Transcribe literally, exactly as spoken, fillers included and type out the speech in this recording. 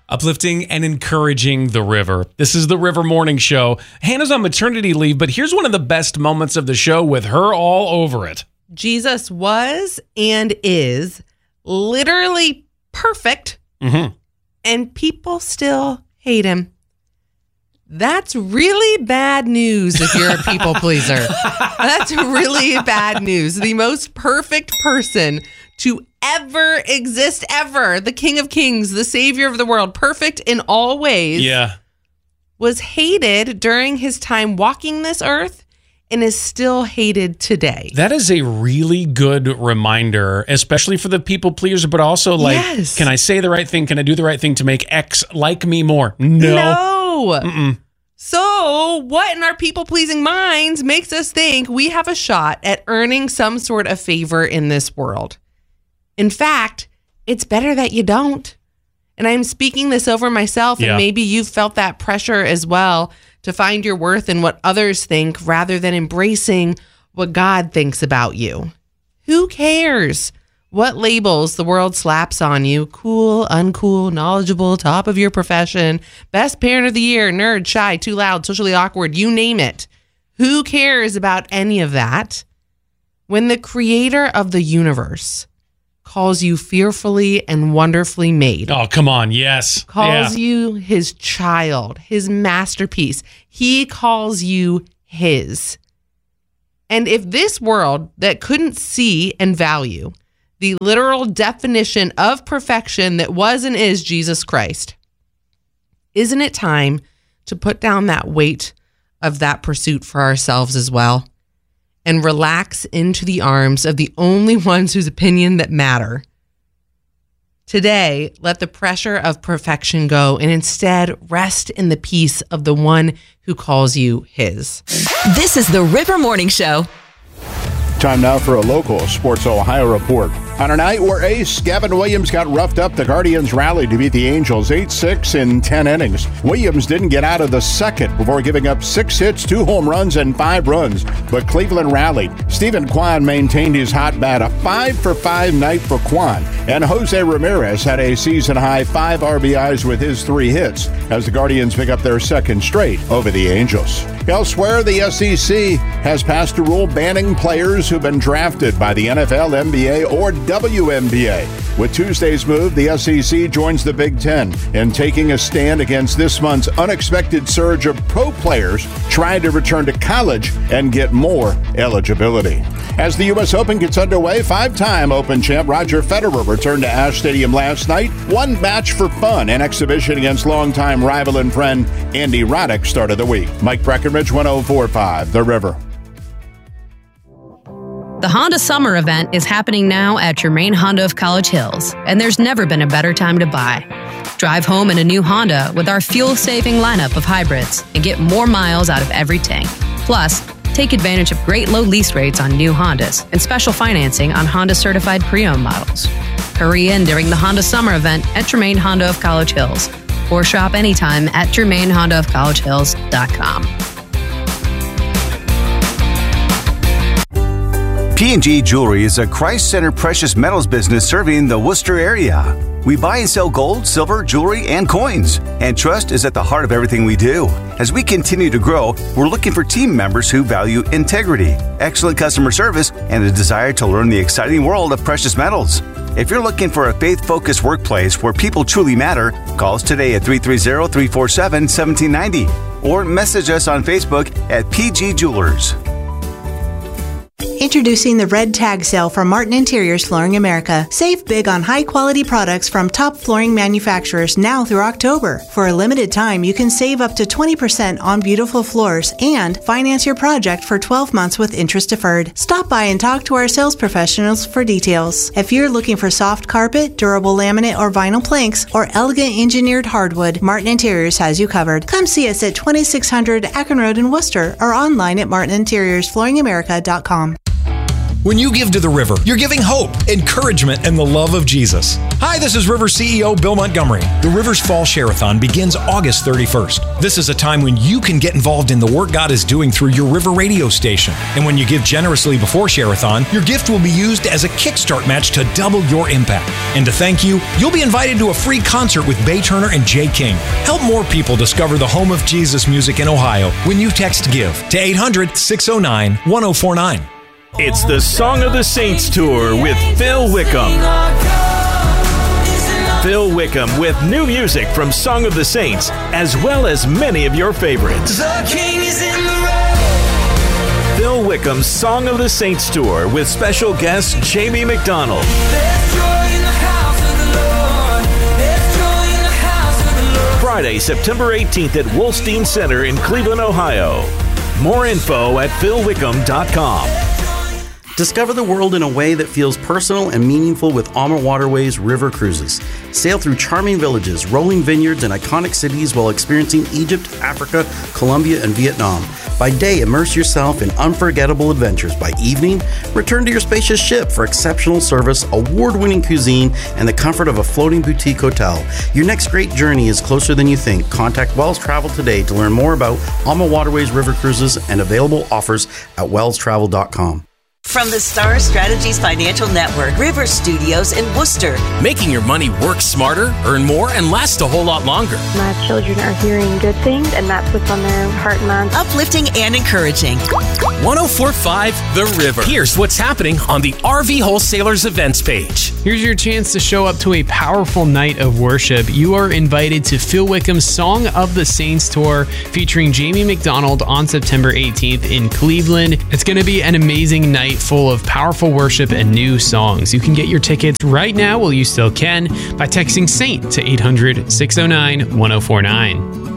uplifting and encouraging the river. This is the River Morning Show. Hannah's on maternity leave, but here's one of the best moments of the show with her all over it. Jesus was and is literally perfect, mm-hmm. and people still hate him. That's really bad news if you're a people pleaser. That's really bad news. The most perfect person to ever exist, ever. The King of Kings, the Savior of the world, perfect in all ways. Yeah. Was hated during his time walking this earth and is still hated today. That is a really good reminder, especially for the people pleaser, but also like, yes. Can I say the right thing? Can I do the right thing to make X like me more? No. No. Mm-mm. So what in our people-pleasing minds makes us think we have a shot at earning some sort of favor in this world? In fact, it's better that you don't. And I'm speaking this over myself, and yeah. maybe you've felt that pressure as well to find your worth in what others think rather than embracing what God thinks about you. Who cares what labels the world slaps on you? Cool, uncool, knowledgeable, top of your profession, best parent of the year, nerd, shy, too loud, socially awkward, you name it. Who cares about any of that when the creator of the universe calls you fearfully and wonderfully made? Oh, come on. Yes. Calls yeah. you his child, his masterpiece. He calls you his. And if this world that couldn't see and value the literal definition of perfection that was and is Jesus Christ, isn't it time to put down that weight of that pursuit for ourselves as well and relax into the arms of the only ones whose opinion that matter? Today, let the pressure of perfection go and instead rest in the peace of the one who calls you his. This is the River Morning Show. Time now for a local Sports Ohio report. On a night where ace Gavin Williams got roughed up, the Guardians rallied to beat the Angels eight six in ten innings. Williams didn't get out of the second before giving up six hits, two home runs, and five runs, but Cleveland rallied. Stephen Kwan maintained his hot bat, a five for five night for Kwan, and Jose Ramirez had a season-high five R B Is with his three hits as the Guardians pick up their second straight over the Angels. Elsewhere, the S E C has passed a rule banning players who've been drafted by the N F L, N B A, or W N B A. With Tuesday's move, the S E C joins the Big Ten in taking a stand against this month's unexpected surge of pro players trying to return to college and get more eligibility. As the U S Open gets underway, five-time Open champ Roger Federer returned to Ash Stadium last night. One match for fun, an exhibition against longtime rival and friend Andy Roddick started the week. Mike Breckenridge, one oh four point five, The River. The Honda Summer Event is happening now at Germain Honda of College Hills, and there's never been a better time to buy. Drive home in a new Honda with our fuel-saving lineup of hybrids and get more miles out of every tank. Plus, take advantage of great low lease rates on new Hondas and special financing on Honda-certified pre-owned models. Hurry in during the Honda Summer Event at Germain Honda of College Hills, or shop anytime at germain honda of college hills dot com. P and G Jewelry is a Christ-centered precious metals business serving the Worcester area. We buy and sell gold, silver, jewelry, and coins. And trust is at the heart of everything we do. As we continue to grow, we're looking for team members who value integrity, excellent customer service, and a desire to learn the exciting world of precious metals. If you're looking for a faith-focused workplace where people truly matter, call us today at three three zero, three four seven, one seven nine zero or message us on Facebook at P G Jewelers. Introducing the Red Tag Sale from Martin Interiors Flooring America. Save big on high-quality products from top flooring manufacturers now through October. For a limited time, you can save up to twenty percent on beautiful floors and finance your project for twelve months with interest deferred. Stop by and talk to our sales professionals for details. If you're looking for soft carpet, durable laminate or vinyl planks, or elegant engineered hardwood, Martin Interiors has you covered. Come see us at twenty-six hundred Akron Road in Worcester or online at martin interiors flooring america dot com. When you give to the river, you're giving hope, encouragement, and the love of Jesus. Hi, this is River C E O Bill Montgomery. The River's Fall Share-a-thon begins August thirty-first. This is a time when you can get involved in the work God is doing through your River radio station. And when you give generously before Share-a-thon, your gift will be used as a kickstart match to double your impact. And to thank you, you'll be invited to a free concert with Bay Turner and Jay King. Help more people discover the home of Jesus music in Ohio when you text GIVE to eight hundred, six oh nine, one oh four nine. It's the Song of the Saints Tour with Phil Wickham. Phil Wickham with new music from Song of the Saints, as well as many of your favorites. The King is in the road. Phil Wickham's Song of the Saints Tour with special guest Jamie McDonald. There's joy in the house of the Lord. There's joy in the house of the Lord. Friday, September eighteenth at Wolstein Center in Cleveland, Ohio. More info at phil wickham dot com. Discover the world in a way that feels personal and meaningful with Alma Waterways River Cruises. Sail through charming villages, rolling vineyards, and iconic cities while experiencing Egypt, Africa, Colombia, and Vietnam. By day, immerse yourself in unforgettable adventures. By evening, return to your spacious ship for exceptional service, award-winning cuisine, and the comfort of a floating boutique hotel. Your next great journey is closer than you think. Contact Wells Travel today to learn more about Alma Waterways River Cruises and available offers at wells travel dot com. From the Star Strategies Financial Network, River Studios in Worcester. Making your money work smarter, earn more, and last a whole lot longer. My children are hearing good things, and that's what's on their heart and mind. Uplifting and encouraging. one oh four point five The River. Here's what's happening on the R V Wholesalers events page. Here's your chance to show up to a powerful night of worship. You are invited to Phil Wickham's Song of the Saints Tour featuring Jamie McDonald on September eighteenth in Cleveland. It's going to be an amazing night full of powerful worship and new songs. You can get your tickets right now, well, you still can, by texting SAINT to eight hundred, six oh nine, one oh four nine.